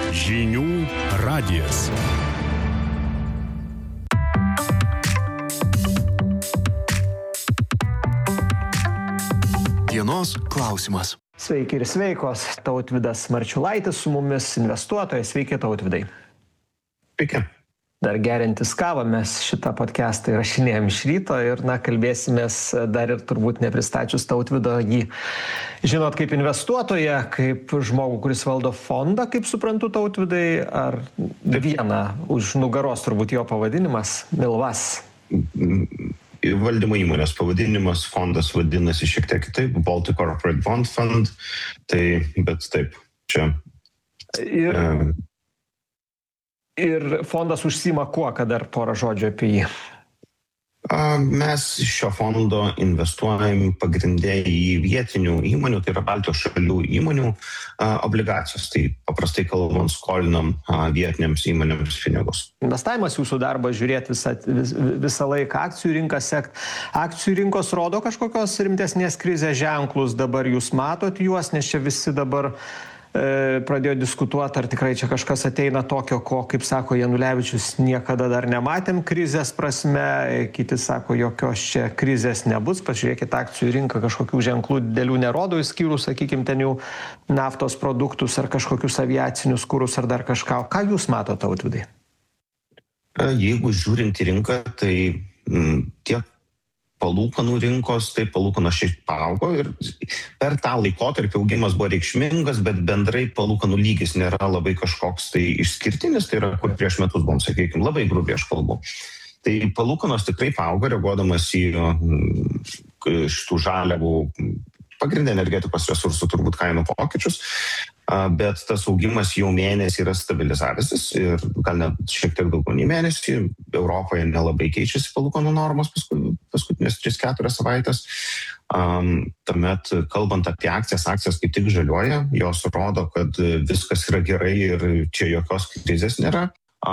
Žinių radijas. Dienos klausimas. Sveiki ir sveikos. Tautvydas Marčiulaitis su mumis, investuotojas. Sveiki, Tautvidai. Sveiki. Dar gerintis kavą, mes šitą podcastą įrašinėjom iš ryto ir, kalbėsimės dar ir turbūt nepristačius Tautvydo jį. Žinot, kaip investuotoją, kaip žmogų, kuris valdo fondą, kaip suprantu, Tautvydai, ar vieną už nugaros turbūt jo pavadinimas, Milvas? Valdymo įmonės pavadinimas, fondas vadinasi šiek tiek kitaip, Baltic Corporate Bond Fund, bet taip, čia. Ir fondas užsiima kuo, kad dar porą žodžių apie jį? Mes šio fondo investuojam pagrindė į vietinių įmonių, tai yra Baltijos šalių įmonių obligacijos. Tai paprastai kalbant, skolinam vietiniams įmonėms pinigus. Investavimas jūsų darbas žiūrėti visą laiką akcijų rinką sekt. Akcijų rinkos rodo kažkokios rimtesnės krizės ženklus, dabar jūs matot juos, nes čia visi dabar pradėjo diskutuoti, ar tikrai čia kažkas ateina tokio, ko, kaip sako Janulevičius, niekada dar nematėm krizės prasme, kiti sako, jokios čia krizės nebus, pažiūrėkit, akcijų rinka kažkokių ženklų didelių nerodo, išskyrus, sakykime, ten jau naftos produktus ar kažkokius aviacinius kurus ar dar kažką. Ką jūs matote, Tautvydai? Jeigu žiūrint į rinką, tai tiek palūkanų rinkos, tai palūkanos šiek paaugo ir per tą laikotarpį augimas buvo reikšmingas, bet bendrai palūkanų lygis nėra labai kažkoks tai išskirtinis, tai yra kur prieš metus buvom, sakykime, labai grubiai aš kalbu. Tai palūkanos tikrai paaugo, reaguodamas į šitų žaliavų pagrindinę energetikos resursų turbūt kainų pokyčius, bet tas augimas jau mėnesį yra stabilizavęsis ir gal net šiek tiek daugiau nei mėnesį. Europoje nelabai keičiasi palūkanų normos paskutinės 3-4 savaitės. Tuomet, kalbant apie akcijas kaip tik žaliuoja, jos rodo, kad viskas yra gerai ir čia jokios krizės nėra.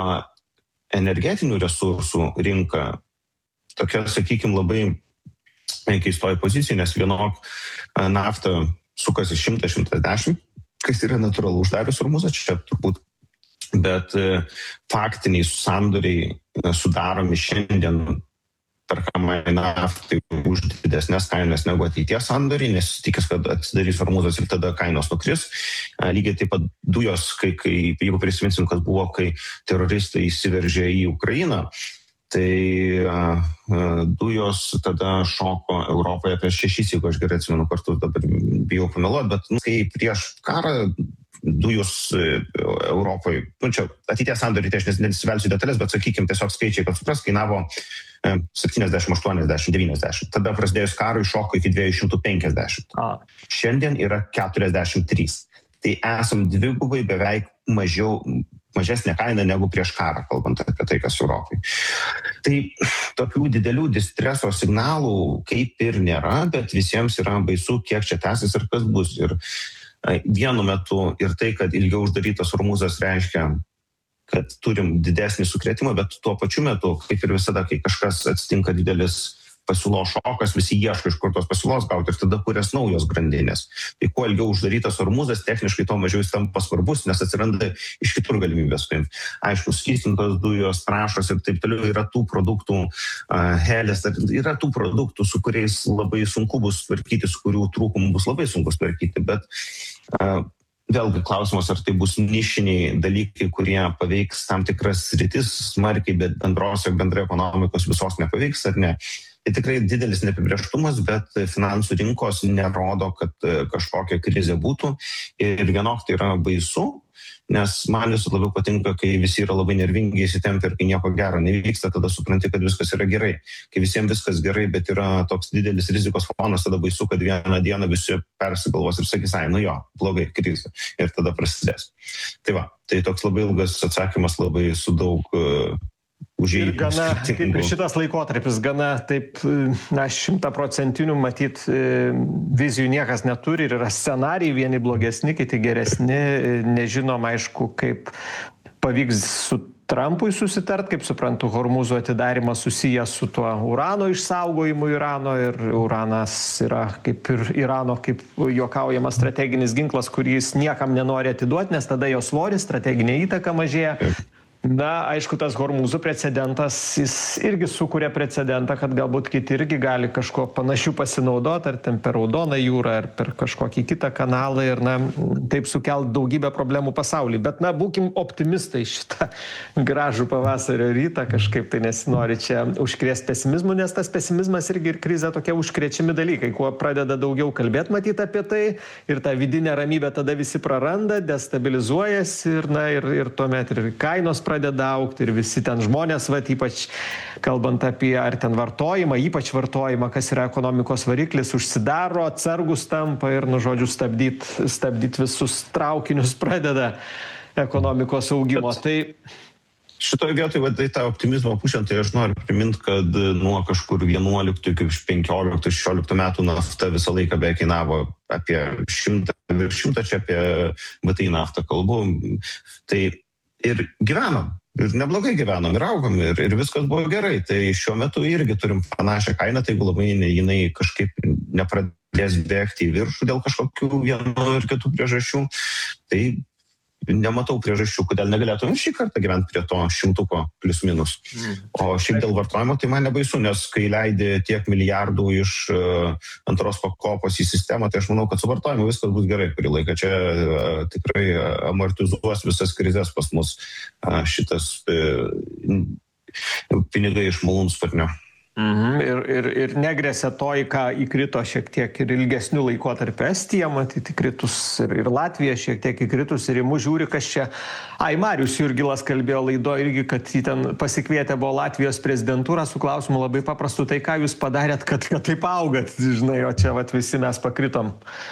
Energetinių resursų rinka tokia, sakykime, labai keistoji pozicija, nes vienok nafta sukasi 100-110, kas yra natūralu uždarius Hormuzą, čia turbūt, bet faktiniai sandoriai sudaromi šiandien perkamai naftai už didesnės kainas negu ateities sandoriai, nes tikės, kad atsidarys Hormuzas ir tada kainos nukris. Lygiai taip pat dujos, jeigu prisiminsim, kas buvo, kai teroristai įsiveržė į Ukrainą, tai dujos tada šoko Europoje apie 6, jeigu aš gerai atsimenu kartus, dabar bijau pameluoti, bet kai prieš karą dujos Europoje, čia ateities sandoriai, tai aš nesivelsiu detalės, bet sakykime tiesiog skaičiai, kad supras, kainavo 70, 80, 90. Tada prasidėjus karui šoko iki 250. Šiandien yra 43. Tai esam dvigubai beveik mažesnė kaina negu prieš karą, kalbant apie tai, kas Europai. Tai tokių didelių distreso signalų kaip ir nėra, bet visiems yra baisu, kiek čia tęsis ir kas bus. Ir vienu metu ir tai, kad ilgiau uždarytas Hormuzas reiškia, kad turim didesnį sukrėtimą, bet tuo pačiu metu, kaip ir visada, kai kažkas atsitinka didelis pasiūlos šokas, visi ieško iš kur tos pasiūlos gauti ir tada kurias naujos grandinės. Tai kuo ilgiau uždarytas Hormuzas, techniškai to mažiau jis tampa svarbus, nes atsiranda iš kitur galimybės. Aišku, skystintos dujos, trąšos ir taip toliau yra tų produktų, helės, yra tų produktų, su kuriais labai sunku bus tvarkyti, su kurių trūkumų bus labai sunku tvarkyti, bet vėlgi klausimas, ar tai bus nišiniai dalykai, kurie paveiks tam tikras sritis smarkiai, bet bendrai ekonomikos visos nepaveiks ar ne. Tai tikrai didelis neapibrėžtumas, bet finansų rinkos nerodo, kad kažkokia krizė būtų ir vienok tai yra baisu, nes man vis labiau patinka, kai visi yra labai nervingi įsitempę ir kai nieko gero nevyksta, tada supranti, kad viskas yra gerai. Kai visiems viskas gerai, bet yra toks didelis rizikos fonas, tada baisu, kad vieną dieną visi persigalvos ir sakys, blogai, krizė. Ir tada prasidės. Tai toks labai ilgas atsakymas, labai su daug Ir gana, kaip ir šitas laikotarpis, gana taip, 100% matyt, vizijų niekas neturi ir yra scenarijai, vieni blogesni, kiti geresni, nežinom, aišku, kaip pavyks su Trampui susitart, kaip suprantu, Hormūzo atidarymas susijęs su tuo urano išsaugojimu Irano ir uranas yra kaip ir Irano, kaip juokaujama, strateginis ginklas, kurį jis niekam nenori atiduoti, nes tada jo svoris, strateginė įtaka mažėja. Na, aišku, tas Hormūzų precedentas, jis irgi sukuria precedentą, kad galbūt kiti irgi gali kažko panašių pasinaudoti, ar ten per Raudoną jūrą, ar per kažkokį kitą kanalą ir, na, taip sukelt daugybę problemų pasaulyje. Bet, na, būkim optimistai šitą gražų pavasario rytą, kažkaip tai nesinori čia užkrėsti pesimizmų, nes tas pesimizmas irgi ir krizė tokie užkrečiami dalykai. Kuo pradeda daugiau kalbėti, matyti apie tai, ir tą vidinę ramybę tada visi praranda, destabilizuojasi ir, na, ir tuomet ir kainos pradeda augti ir visi ten žmonės, vat, ypač kalbant apie ar ten vartojimą, ypač vartojimą, kas yra ekonomikos variklis, užsidaro, atsargus tampa ir, nu, žodžiu, stabdyt visus traukinius pradeda ekonomikos augimo. Tai šitoje vietoje, va, tai tą optimizmą pušiant, tai aš noriu priminti, kad nuo kažkur 11 iki 15-16 metų nafta visą laiką beveik kainavo apie 100, čia apie VTI naftą kalbu. Tai ir gyvenom, ir neblogai gyvenom, ir augom, ir viskas buvo gerai. Tai šiuo metu irgi turim panašią kainą, tai jeigu labai jinai kažkaip nepradės bėgti į viršų dėl kažkokių vienų ir kitų priežasčių, tai nematau priežasčių, kodėl negalėtume šį kartą gyventi prie to 100 plius minus. O šiaip dėl vartojimo tai man nebaisu, nes kai leidi tiek milijardų iš antros pakopos į sistemą, tai aš manau, kad su vartojimu viskas bus gerai kurį laiką. Čia tikrai amortizuos visas krizės pas mus šitas pinigai iš malūnsparnio. Ir negrėsia to, į ką įkrito šiek tiek ir ilgesnių laikotarpių Estija, matyti kritus, ir Latvija šiek tiek įkritus, ir į mus žiūri, kas čia. Marius Jurgilas kalbėjo laido irgi, kad jį ten pasikvietė buvo Latvijos prezidentūrą su klausimu labai paprastu, tai ką jūs padarėt, kad taip augat, žinai, o čia vat visi mes pakritom.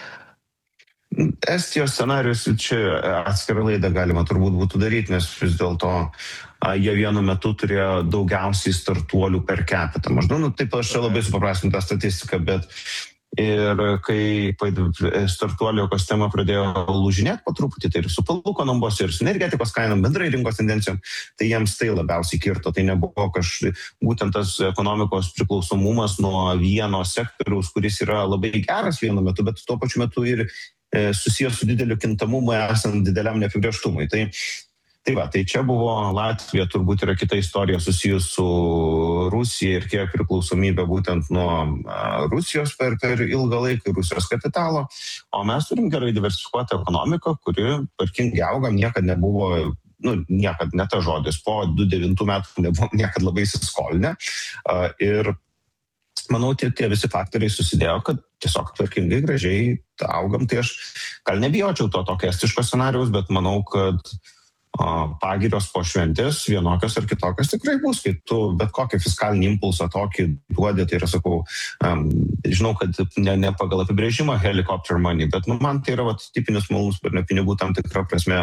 Estijos scenarius čia atskirą laidą galima turbūt būtų daryti, nes vis dėlto jie vienu metu turėjo daugiausiai startuolių per capita. Maždaug, taip aš čia labai supaprastinu tą statistiką, bet ir kai startuolių ekosistema pradėjo lūžinėti po truputį, tai ir su palūkanom buvo, ir su energetikos kainom, bendrai rinkos tendencijom, tai jiems tai labiausiai kirto. Tai nebuvo būtent tas ekonomikos priklausomumas nuo vieno sektoriaus, kuris yra labai geras vienu metu, bet tuo pačiu metu ir susijęs su dideliu kintamumu esant dideliam neapibrėžtumui. Tai čia buvo Latvija, turbūt yra kita istorija susijus su Rusija ir kiek priklausomybė būtent nuo Rusijos per ilgą laiką, Rusijos kapitalo. O mes turim gerai diversifikuotą ekonomiką, kuri tvarkingai auga, niekad nebuvo, niekad ne ta žodis, po 2009 metų nebuvo niekad labai įsiskolinę. Ir manau, tie visi faktoriai susidėjo, kad tiesiog tvarkingai, gražiai augam. Tai aš gal nebijočiau to tokio estiško scenarijaus, bet manau, kad pagirios po šventės vienokios ar kitokios tikrai bus, kai tu bet kokį fiskalinį impulsą tokį duodi, tai yra, sakau, žinau, kad ne pagal apibrėžimą helicopter money, bet man tai yra tipinis malūnsparnio pinigų tam tikra prasme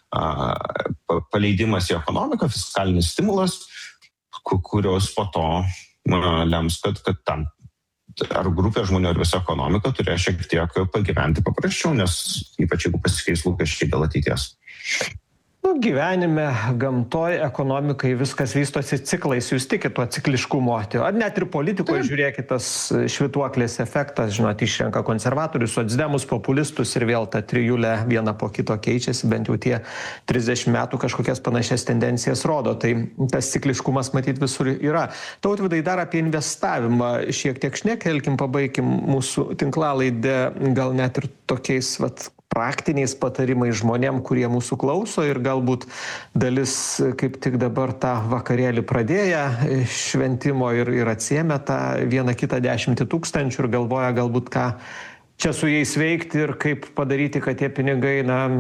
paleidimas į ekonomiką, fiskalinis stimulas, kurios po to lems, kad tam ar grupė žmonių, ar visa ekonomika turės šiek tiek pagyventi paprasčiau, nes ypač jeigu pasikeis lūkesčiai dėl ateities. Gyvenime, gamtoj, ekonomikai viskas vystosi ciklais, jūs tikit tuo cikliškumo. Ar net ir politikoje žiūrėkit tas švytuoklės efektas, žinot, išrenka konservatorius, socdemus, populistus ir vėl ta trijulė viena po kito keičiasi, bent jau tie 30 metų kažkokias panašias tendencijas rodo. Tai tas cikliškumas matyt visur yra. Tautvydai, dar apie investavimą šiek tiek šnektelkim, pabaigim mūsų tinklalaidę, gal net ir tokiais praktiniais patarimais žmonėm, kurie mūsų klauso ir galbūt dalis kaip tik dabar tą vakarėlį pradėję šventimo ir atsiėmė tą 1-10 tūkstančių ir galvoja galbūt ką čia su jais veikti ir kaip padaryti, kad tie pinigai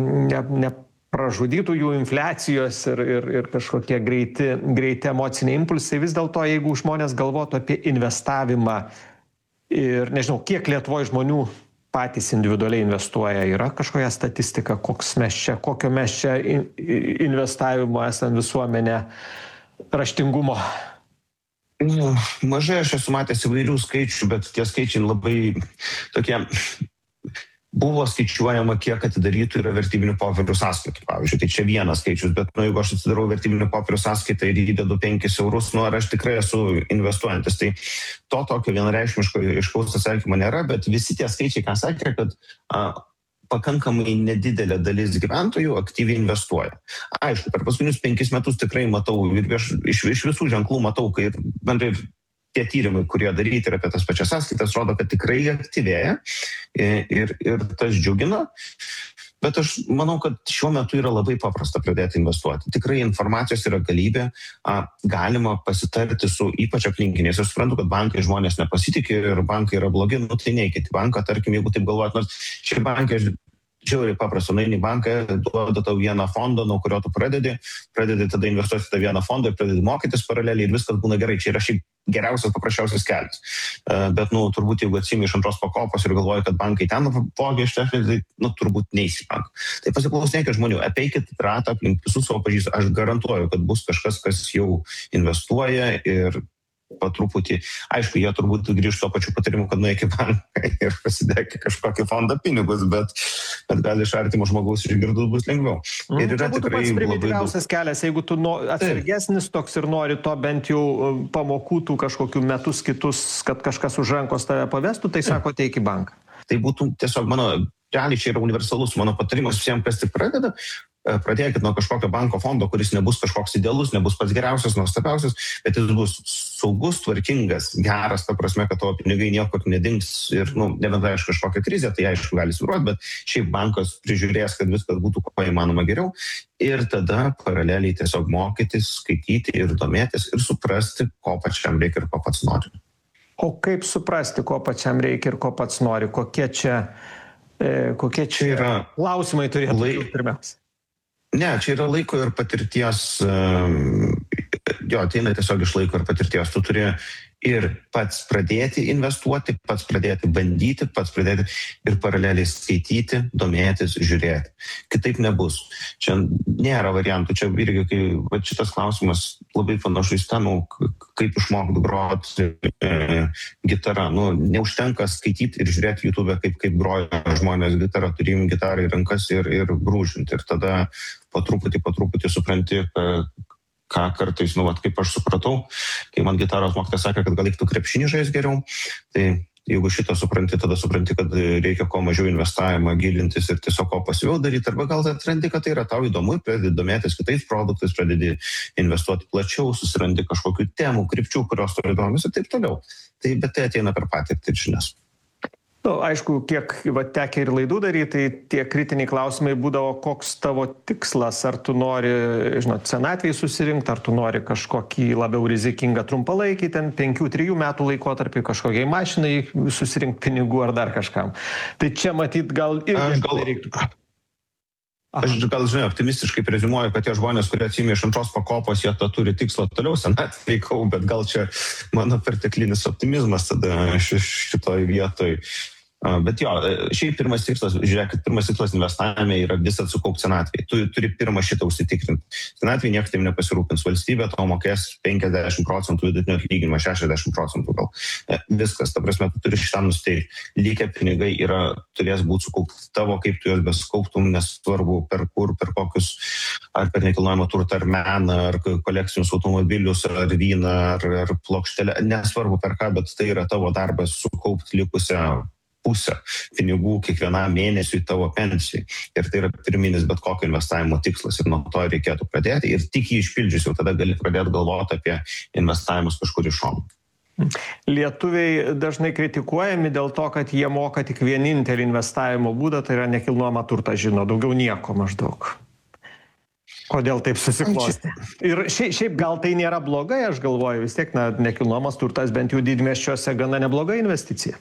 nepražudytų jų infliacijos ir kažkokie greiti emociniai impulsai. Vis dėlto, jeigu žmonės galvotų apie investavimą ir nežinau, kiek Lietuvoje žmonių patys individualiai investuoja, yra kažkokia statistika, kokio mes čia investavimo esam visuomenė raštingumo? Mažai aš esu matęs įvairių skaičių, bet tie skaičiai labai tokie buvo skaičiuojama, kiek atidarytų yra vertybinių popierių sąskaitų, pavyzdžiui. Tai čia vienas skaičius, bet jeigu aš atsidarau vertybinių popierių sąskaitą ir įdedu 5 eurus, ar aš tikrai esu investuojantis. Tai to tokio vienareikšmiško aiškaus atsakymo nėra, bet visi tie skaičiai, ką sakė, kad pakankamai nedidelė dalis gyventojų aktyviai investuoja. Aišku, per paskutinius 5 metus tikrai matau ir iš visų ženklų matau, kai bendrai tie tyrimai, kurie daryti ir apie tas pačias sąskaitas, rodo, kad tikrai aktyvėja ir tas džiugina. Bet aš manau, kad šiuo metu yra labai paprasta pradėti investuoti. Tikrai informacijos yra galybė, galima pasitarti su ypač aplinkiniais. Aš suprantu, kad bankai žmonės nepasitikė ir bankai yra blogi, tai neikit į banką, tarkim, jeigu taip galvojat, nors šie bankai žiauriai paprasta, nueini į banką, duoda tau vieną fondą, nuo kurio tu pradedi tada investuoti tą vieną fondą ir pradedi mokytis paraleliai ir viskas būna gerai. Čia yra šiaip geriausias, paprasčiausias kelias. Bet, turbūt, jeigu atsimi iš 2 pakopos ir galvoji, kad bankai ten vogė iš tavęs, tai, turbūt neisi į banką. Tai pasiklausinėkit žmonių, apeikit ratą aplink visus savo pažįstamus. Aš garantuoju, kad bus kažkas, kas jau investuoja ir patruputį, aišku, jie turbūt grįžtų to pačiu patarimu, kad nueik į banką ir pasidėk kažkokį fondą pinigus, bet gal iš artimo žmogaus išgirdus bus lengviau. Ir yra tikrai pats primityviausias kelias, jeigu tu atsargesnis toks ir nori to bent jau pamokų tų kažkokių metus kitus, kad kažkas už rankos tave pavestų, tai sako, teik į banką. Tai būtų tiesiog realiai čia yra universalus mano patarimas visiems, kas tik pradeda. Pradėkit nuo kažkokio banko fondo, kuris nebus kažkoks idealus, nebus pats geriausias, nuostabiausias, bet jis bus saugus, tvarkingas, geras, ta prasme, kad tavo pinigai niekur nedings ir, nebent aišku kažkokia krizė, tai aišku gali svyruoti, bet šiaip bankas prižiūrės, kad viskas būtų kuo įmanoma geriau ir tada paraleliai tiesiog mokytis, skaityti ir domėtis ir suprasti, ko pačiam reikia ir ko pats nori. O kaip suprasti, ko pačiam reikia ir ko pats nori? Kokie čia yra klausimai turėtų būti pirmiausia? Ne, čia yra laiko ir patirties, ateina tiesiog iš laiko ir patirties. Tu turi ir pats pradėti investuoti, pats pradėti bandyti, pats pradėti ir paraleliai skaityti, domėtis, žiūrėti. Kitaip nebus. Čia nėra variantų. Čia irgi, šitas klausimas labai panašus ten, kaip išmokti groti gitarą. Neužtenka skaityti ir žiūrėti YouTube, kaip groja žmonės gitarą, turim gitarą į rankas ir brūžinti. Ir tada po truputį supranti, ką kartais, kaip aš supratau, kai man gitaros mokytojas sakė, kad gal reiktų krepšinį žaisti geriau, tai jeigu šitą supranti, tada supranti, kad reikia kuo mažiau investavimą gilintis ir tiesiog ko pasyviau daryti, arba gal atrandi, kad tai yra tau įdomu, pradedi domėtis kitais produktais, pradedi investuoti plačiau, susirandi kažkokių temų, krypčių, kurios turi įdomus ir taip toliau. Bet tai ateina per patirtį ir žinias. Aišku, kiek tekę ir laidų daryti, tai tie kritiniai klausimai būdavo, koks tavo tikslas, ar tu nori, senatvėj susirinkti, ar tu nori kažkokį labiau rizikingą trumpalaikį, ten 5-3 metų laikotarpį kažkokiai mašinai susirinkti pinigų ar dar kažkam. Tai čia matyt gal irgi reiktų. Aš gal, optimistiškai preziumuoju, kad tie žmonės, kurie atsimi iš 2 pakopos, jie turi tikslą toliau senatvėj, bet gal čia mano perteklinis optimizmas tada šitoj vietoj. Bet šiaip pirmas tikslas investavime yra visą sukaupti senatvėj. Tu turi pirmą šitą užsitikrinti. Senatvėj niekas taip nepasirūpins. Valstybė tau mokės 50% vidutinio atlyginimo, 60% gal. Viskas, ta prasme, tu turi šitam nusteikti. Likę pinigai turės būti sukaupti tavo, kaip tu juos besukauptum, nesvarbu per kur, per kokius, ar per nekilnojamą turtą, ar meną, ar kolekcinius automobilius, ar vyną, ar plokštelę. Nesvarbu per ką, bet tai yra tavo darbas sukaupti likusią pusę pinigų kiekvienam mėnesiui tavo pensijai. Ir tai yra pirminis bet kokio investavimo tikslas ir nuo to reikėtų pradėti. Ir tik jį išpildžius jau tada gali pradėti galvoti apie investavimus kažkur iš šono. Lietuviai dažnai kritikuojami dėl to, kad jie moka tik vienintelį investavimo būdą, tai yra nekilnojamą turtą žino, daugiau nieko maždaug. Kodėl taip susiklostė? Ir šiaip gal tai nėra blogai, aš galvoju, vis tiek nekilnojamas turtas bent jau didmiesčiuose gana nebloga investicija.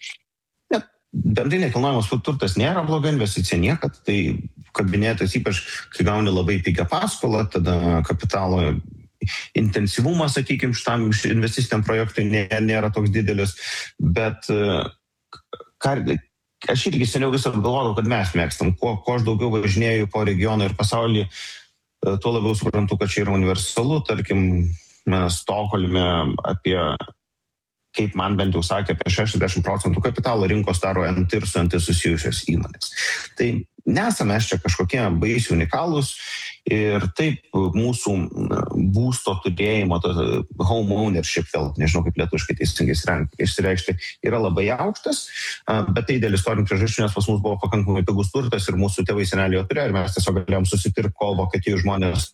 Bendrai nekilnojamas turtas nėra bloga investicija niekad, tai kabinėtas ypač, kai gauni labai pigią paskolą, tada kapitalo intensyvumas, sakykime, šitam investiciniam projektui nėra toks didelis, bet aš irgi seniau visą galvodavau, kad mes mėgstam, kuo aš daugiau važinėju po regioną ir pasaulį, tuo labiau suprantu, kad čia yra universalu, tarkim, Stokholme apie kaip man bent jau sakė, apie 60% kapitalo rinkos daro NT ir su NT susijusios įmonės. Tai nesame mes čia kažkokie baisiai unikalūs ir taip mūsų būsto turėjimo, home ownership, vėl nežinau kaip lietuviškai teisingai išsireikšti, yra labai aukštas, bet tai dėl istorinių priežasčių, nes pas mus buvo pakankamai pigus turtas ir mūsų tėvai seneliai jo turėjo ir mes tiesiog galėjom susipirkti, kol Vokietijos žmonės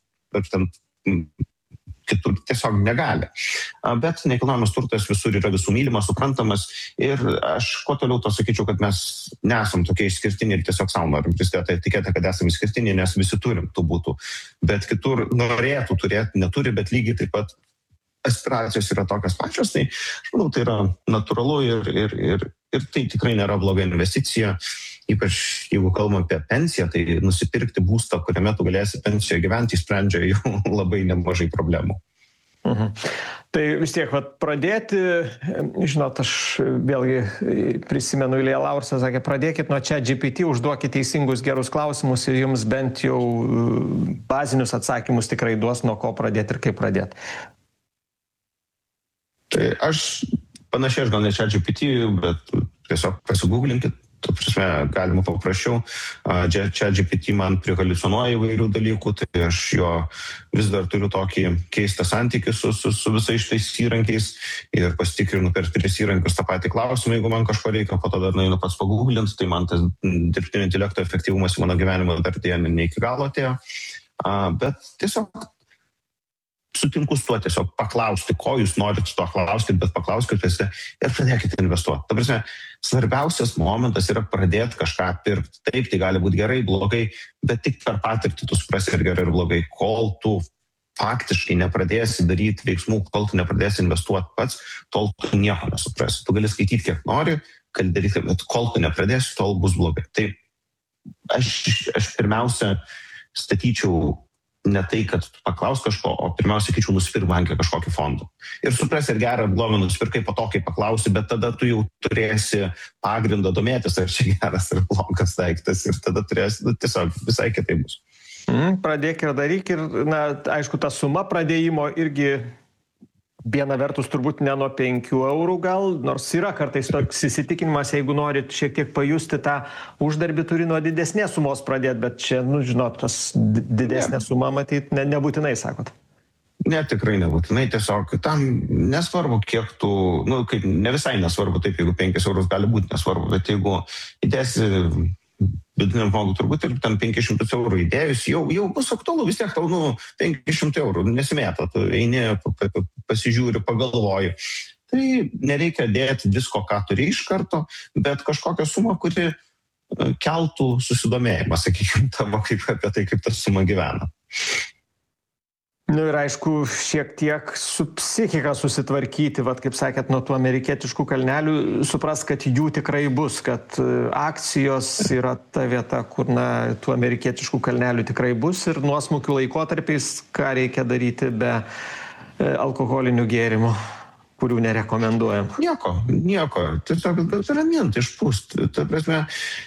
kitur tiesiog negali. Bet nekilnojamas turtas visur yra visų mylimas, suprantamas ir aš kuo toliau to sakyčiau, kad mes nesam tokie išskirtiniai ir tiesiog savo norim prisidėti etiketę, kad esame išskirtiniai, nes visi turim tų būtų. Bet kitur norėtų turėti, neturi, bet lygiai taip pat aspiracijos yra tokios pačios, tai aš manau, tai yra natūralu ir tai tikrai nėra bloga investicija. Ypač jeigu kalbam apie pensiją, tai nusipirkti būstą, kuriame tu galėsi pensijoje gyventi, sprendžia jau labai nemažai problemų. Tai vis tiek, pradėti, žinot, aš vėlgi prisimenu, Ilja Laursas sakė, pradėkit nuo ChatGPT, užduokit teisingus gerus klausimus ir jums bent jau bazinius atsakymus tikrai duos, nuo ko pradėti ir kaip pradėti. Tai panašiai aš gal ne ChatGPT, bet tiesiog pasigūglinkit. Tu prasme, galima paprasčiau. ChatGPT man prihaliucionuoja įvairių dalykų, tai aš jo vis dar turiu tokį keistą santykį su visais šitais įrankiais ir pasitikrinu per 3 įrankius tą patį klausimą, jeigu man kažko reikia, po to dar nueinu pats pagūglint, tai man tas dirbtinio intelekto efektyvumas į mano gyvenimą dar ne iki galo atėjo. Bet tiesiog sutinku su tuo, tiesiog paklausti, ko jūs norit su to klauskit, bet paklauskit ir pradėkite investuoti. Ta prasme, svarbiausias momentas yra pradėti kažką pirkti. Taip, tai gali būti gerai, blogai, bet tik per patirtį tu suprasi ir gerai ir blogai. Kol tu faktiškai nepradėsi daryti veiksmų, kol tu nepradėsi investuoti pats, tol tu nieko nesuprasi. Tu gali skaityti kiek nori, gali daryti, bet kol tu nepradėsi, tol bus blogai. Tai aš pirmiausia statyčiau ne tai, kad paklaus kažko, o pirmiausia, sakyčiau, nusipirk banke kažkokį fondą. Ir suprasi, ir gerą, ir blogą nusipirkai po to, kai paklausi, bet tada tu jau turėsi pagrindą domėtis, ar čia geras ar blogas daiktas, ir tada turėsi, tiesiog visai kitaip bus. Pradėk ir daryk, ir, aišku, ta suma pradėjimo irgi viena vertus turbūt ne nuo 5 eurų gal, nors yra kartais toks įsitikinimas, jeigu norit šiek tiek pajusti tą uždarbį, turi nuo didesnės sumos pradėti, bet čia, žinot, tas didesnė suma matyt nebūtinai, sakot. Ne, tikrai nebūtinai, tiesiog tam nesvarbu, kiek tu, kaip ne visai nesvarbu, taip, jeigu 5 eurus gali būti nesvarbu, bet jeigu įdėsi vidutiniam žmogui turbūt ir ten 500 eurų įdėjus, jau bus aktualu, vis tiek tau 500 eurų nesimėta, tu eini, pasižiūri, pagalvoji. Tai nereikia dėti visko, ką turi iš karto, bet kažkokią sumą, kuri keltų susidomėjimą, sakykime, tavo kaip apie tai, kaip ta suma gyvena. Ir aišku, šiek tiek su psichika susitvarkyti, kaip sakėt, nuo tų amerikietiškų kalnelių, supras, kad jų tikrai bus, kad akcijos yra ta vieta, kur tų amerikietiškų kalnelių tikrai bus ir nuosmukių laikotarpiais, ką reikia daryti be alkoholinių gėrimų, kurių nerekomenduojam. Nieko, tiesiog ramint, išpūst. Ta prasme,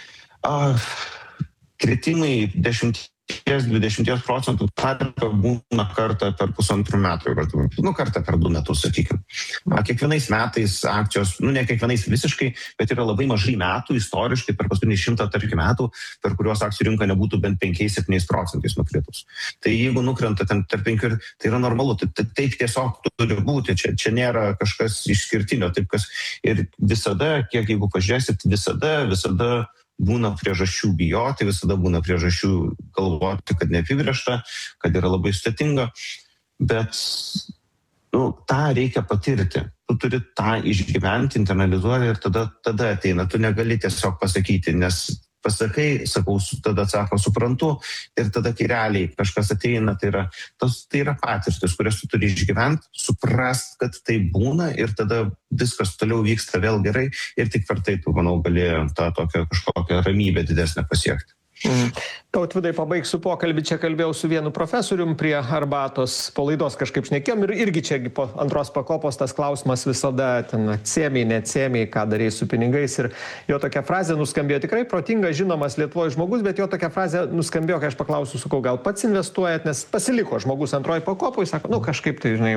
kritimai 10-20% tarpe būna kartą per 1,5 metų, kartą per 2 metus, sakykime. Kiekvienais metais akcijos, ne kiekvienais visiškai, bet yra labai mažai metų istoriškai per paskutinius 100 metų, per kuriuos akcijų rinka nebūtų bent 5-7% nukritus. Tai jeigu nukrenta ten tarp 5, tai yra normalu, tai tiesiog turi būti, čia nėra kažkas išskirtinio, taip kas ir visada, kiek jeigu pažiūrėsit, visada būna priežasčių bijoti, visada būna priežasčių galvoti, kad neapibrėžta, kad yra labai sudėtinga, bet tą reikia patirti. Tu turi tą išgyventi, internalizuoti ir tada ateina. Tu negali tiesiog pasakyti, nes pasakai, sakau, tada sako, suprantu, ir tada kai realiai kažkas ateina, tai yra patirtis, kurias tu turi išgyventi, suprast, kad tai būna ir tada viskas toliau vyksta vėl gerai ir tik per tai tu, manau, gali tą tokią kažkokią ramybę didesnę pasiekti. Tautvydai, pabaigsiu pokalbį, čia kalbėjau su vienu profesorium prie arbatos, po laidos kažkaip šnekėjom ir irgi čia po antros pakopos tas klausimas visada ten atsėmiai, neatsėmiai, ką darei su pinigais ir jo tokia frazė nuskambėjo tikrai protingas, žinomas Lietuvoje žmogus, bet jo tokia frazė nuskambėjo, kai aš paklausiu, sakau, gal pats investuojat, nes pasiliko žmogus antroji pakopoje, sako, kažkaip tai, žinai, jau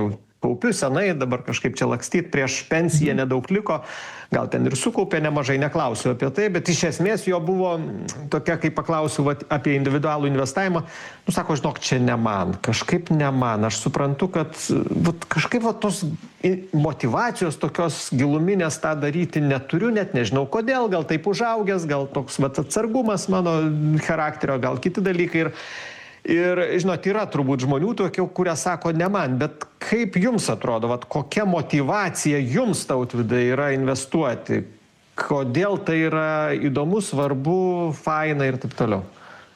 kaupiu senai, dabar kažkaip čia lakstyt, prieš pensiją nedaug liko, gal ten ir sukaupė nemažai, neklausiu apie tai, bet iš esmės jo buvo tokia, kai paklausiu apie individualų investavimą, sako, žinok, čia ne man, kažkaip ne man, aš suprantu, kad kažkaip tos motyvacijos tokios giluminės tą daryti neturiu, net nežinau kodėl, gal taip užaugęs, gal toks atsargumas mano charakterio, gal kiti dalykai. Ir žinot, yra turbūt žmonių tokių, kurie sako ne man, bet kaip jums atrodo, kokia motyvacija jums, Tautvydai, yra investuoti? Kodėl tai yra įdomu, svarbu, faina ir taip toliau?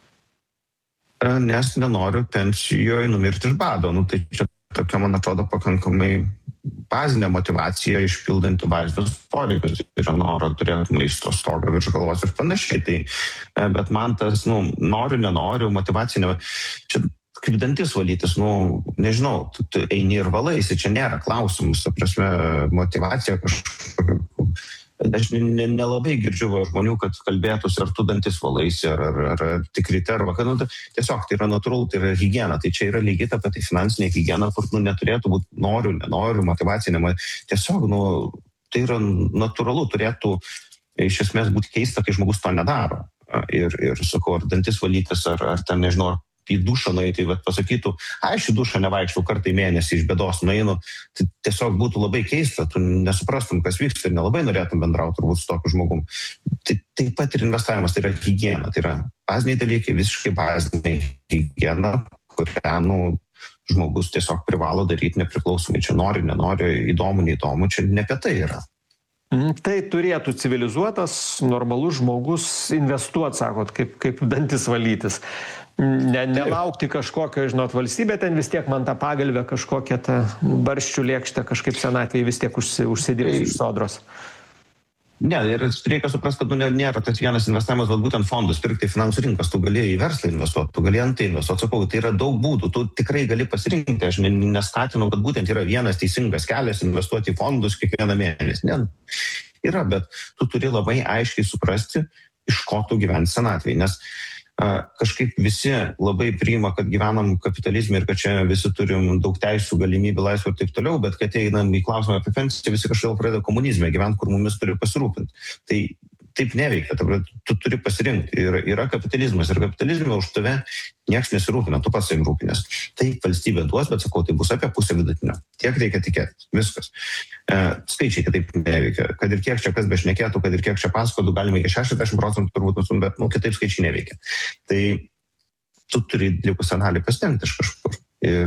Nes nenoriu pensijoje numirti iš bado. Tai čia tokia, man atrodo, pakankamai bazinė motyvacija išpildanti bazinius poreikius. Tai yra noro turėti maisto, stogą virš galvos ir panašiai. Bet man tas, noriu, nenoriu, motyvacija, čia kaip dantis valytis, nežinau, tu eini ir valaisi, čia nėra klausimus, prasme, motyvacija kažkokia. Aš nelabai girdžiu žmonių, kad kalbėtųsi, ar tu dantis valaisi, ar tik ryte, ar vakar. Tiesiog tai yra natūralu, tai yra higiena. Tai čia yra lygiai ta pati finansinė higiena, kur neturėtų būti noriu, nenoriu, motyvacija. Tiesiog, tai yra natūralu, turėtų iš esmės būti keista, kai žmogus to nedaro. Ir sakau, ar dantis valytis, ar ten, nežinau, į dušą nueiti, pasakytų, aš į dušą nevaikščiau kartą į mėnesį iš bėdos nueinu, tai tiesiog būtų labai keista, tu nesuprastum, kas vyksta ir nelabai norėtum bendrauti turbūt su tokiu žmogum. Tai taip pat ir investavimas, tai yra higiena, tai yra baziniai dalykai, visiškai baziniai higiena, kurią žmogus tiesiog privalo daryti nepriklausomai, čia nori, nenori, įdomu, neįdomu, čia ne apie tai yra. Tai turėtų civilizuotas, normalus žmogus investuoti, sakot, kaip dantis valytis. Nelaukti kažkokio, žinot, valstybė ten vis tiek man tą pagalbę kažkokią tą barščių lėkštę kažkaip senatvėje vis tiek užsidirbs iš sodros. Ne, ir reikia suprasti, kad nėra tas vienas investavimas, bet būtent fondus pirkti finansų rinkas, tu gali į verslą investuoti, tu gali ant tai investuoti, sakau, tai yra daug būdų, tu tikrai gali pasirinkti, aš neskatinu, kad būtent yra vienas teisingas kelias investuoti į fondus kiekvieną mėnesį. Ne, yra, bet tu turi labai aiškiai suprasti, iš ko tu gyventi senatvėje, nes kažkaip visi labai priima, kad gyvenam kapitalizme ir kad čia visi turim daug teisų, galimybių, laisvų ir taip toliau, bet kad einam į klausimą apie pensiją, visi kažkaip pradeda komunizme gyventi, kur mumis turi pasirūpinti. Tai taip neveikia, tu turi pasirinkti. Yra kapitalizmas ir kapitalizme už tave nieks nesirūpina, tu pats savim rūpinės. Taip valstybė duos, bet sakau, tai bus apie pusę vidutinio. Tiek reikia tikėti, viskas. Skaičiai kitaip neveikia. Kad ir kiek čia kas bešnekėtų, kad ir kiek čia paskotų, galime iki 60% turbūt nusum, bet kitaip skaičiai neveikia. Tai tu turi likusią dalį pasitengti iš kažkur.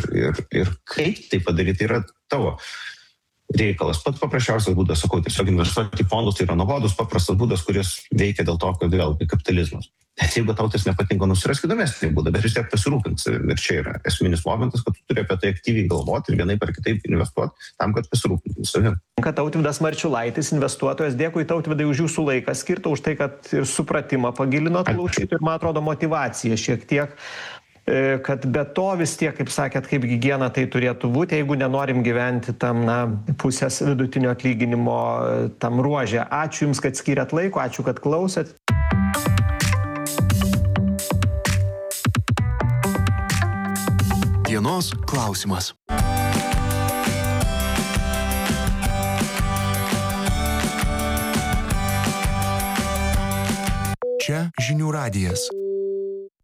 Ir kaip tai padaryti, yra tavo reikalas. Pats paprasčiausias būdas, sakau, tiesiog investuoti į fondus, tai yra nuobodus, paprastas būdas, kuris veikia dėl to, kad vėlgi kapitalizmas. Bet jeigu tau tas nepatinka, nusirask įdomesnį būdą, bet vis tiek pasirūpins. Ir čia yra esminis momentas, kad tu turi apie tai aktyviai galvoti ir vienaip ar kitaip investuoti tam, kad pasirūpintum savim. Tautvydas Marčiulaitis, investuotojas, dėkui Tautvydai už jūsų laiką skirtą, už tai, kad ir supratimą pagilinot klausytojų ir, man atrodo, motyvacija šiek tiek, kad be to vis tiek, kaip sakėt, kaip higiena tai turėtų būti, jeigu nenorim gyventi tam, pusės vidutinio atlyginimo tam ruože. Ačiū Jums, kad skyrėt laiko, ačiū, kad klausėt. Dienos klausimas. Čia Žinių radijas.